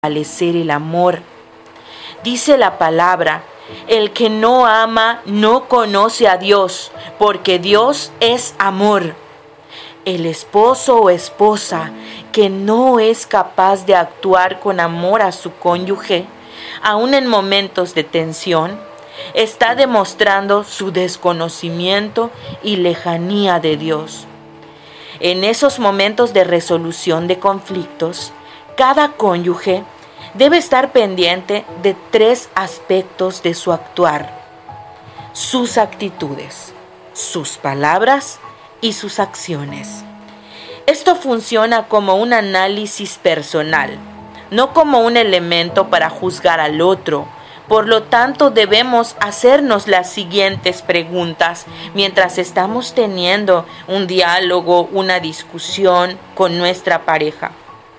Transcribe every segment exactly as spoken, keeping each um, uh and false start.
fortalecer el amor. Dice la palabra: el que no ama no conoce a Dios, porque Dios es amor. El esposo o esposa que no es capaz de actuar con amor a su cónyuge, aun en momentos de tensión, está demostrando su desconocimiento y lejanía de Dios. En esos momentos de resolución de conflictos, cada cónyuge debe estar pendiente de tres aspectos de su actuar: sus actitudes, sus palabras y sus acciones. Esto funciona como un análisis personal, no como un elemento para juzgar al otro. Por lo tanto, debemos hacernos las siguientes preguntas mientras estamos teniendo un diálogo, una discusión con nuestra pareja.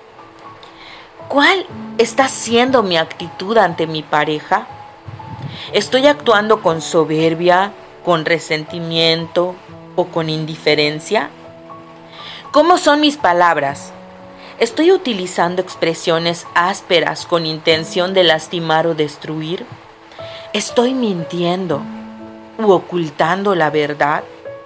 ¿Cuál está siendo mi actitud ante mi pareja? ¿Estoy actuando con soberbia, con resentimiento o con indiferencia? ¿Cómo son mis palabras? ¿Estoy utilizando expresiones ásperas con intención de lastimar o destruir? ¿Estoy mintiendo u ocultando la verdad?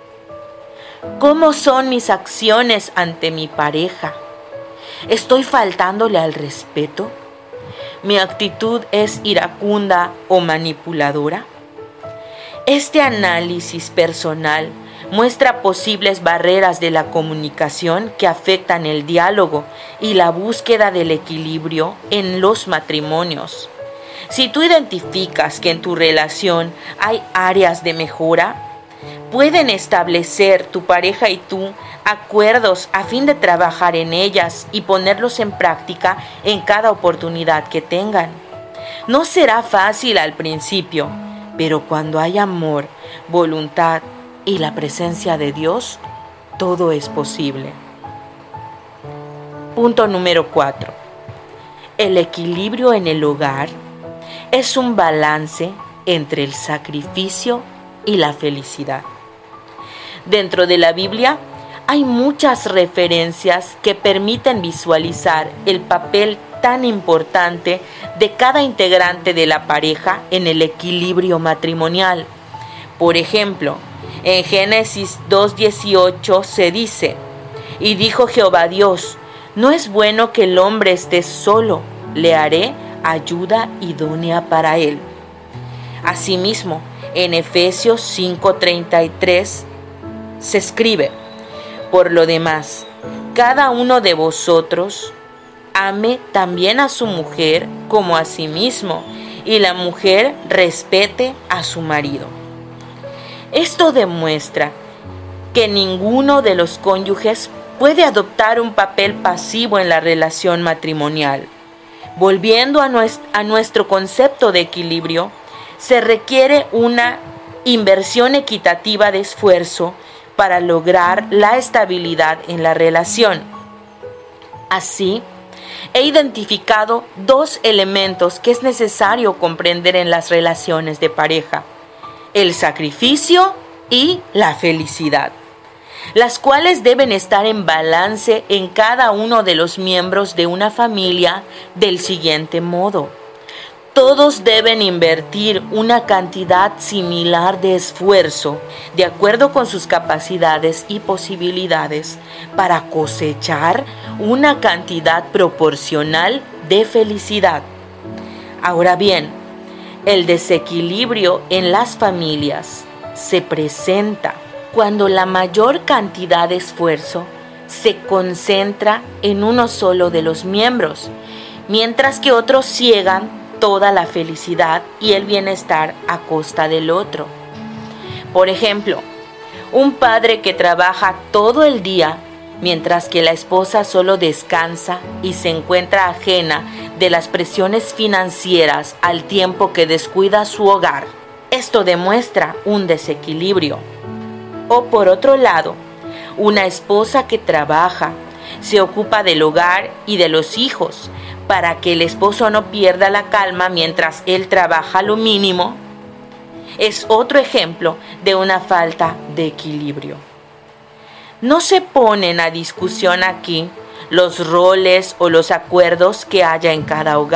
¿Cómo son mis acciones ante mi pareja? ¿Estoy faltándole al respeto? ¿Mi actitud es iracunda o manipuladora? Este análisis personal muestra posibles barreras de la comunicación que afectan el diálogo y la búsqueda del equilibrio en los matrimonios. Si tú identificas que en tu relación hay áreas de mejora, pueden establecer tu pareja y tú acuerdos a fin de trabajar en ellas y ponerlos en práctica en cada oportunidad que tengan. No será fácil al principio, pero cuando hay amor, voluntad y la presencia de Dios, todo es posible. Punto número cuatro. El equilibrio en el hogar es un balance entre el sacrificio y la felicidad. Dentro de la Biblia hay muchas referencias que permiten visualizar el papel tan importante de cada integrante de la pareja en el equilibrio matrimonial. Por ejemplo, en Génesis dos dieciocho se dice: y dijo Jehová Dios, no es bueno que el hombre esté solo, le haré ayuda idónea para él. Asimismo, en Efesios cinco treinta y tres se escribe: por lo demás, cada uno de vosotros ame también a su mujer como a sí mismo, y la mujer respete a su marido. Esto demuestra que ninguno de los cónyuges puede adoptar un papel pasivo en la relación matrimonial. Volviendo a nuestro, a nuestro concepto de equilibrio, se requiere una inversión equitativa de esfuerzo para lograr la estabilidad en la relación. Así, he identificado dos elementos que es necesario comprender en las relaciones de pareja: el sacrificio y la felicidad, las cuales deben estar en balance en cada uno de los miembros de una familia del siguiente modo. Todos deben invertir una cantidad similar de esfuerzo, de acuerdo con sus capacidades y posibilidades, para cosechar una cantidad proporcional de felicidad. Ahora bien, el desequilibrio en las familias se presenta cuando la mayor cantidad de esfuerzo se concentra en uno solo de los miembros, mientras que otros ciegan toda la felicidad y el bienestar a costa del otro. Por ejemplo, un padre que trabaja todo el día mientras que la esposa solo descansa y se encuentra ajena de las presiones financieras al tiempo que descuida su hogar. Esto demuestra un desequilibrio. O por otro lado, una esposa que trabaja, se ocupa del hogar y de los hijos para que el esposo no pierda la calma mientras él trabaja lo mínimo, es otro ejemplo de una falta de equilibrio. No se ponen a discusión aquí los roles o los acuerdos que haya en cada hogar.